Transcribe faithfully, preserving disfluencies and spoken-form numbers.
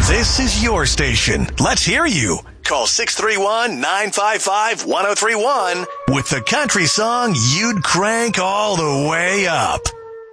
This is your station. Let's hear you. Call six three one, nine five five, one oh three one with the country song you'd crank all the way up.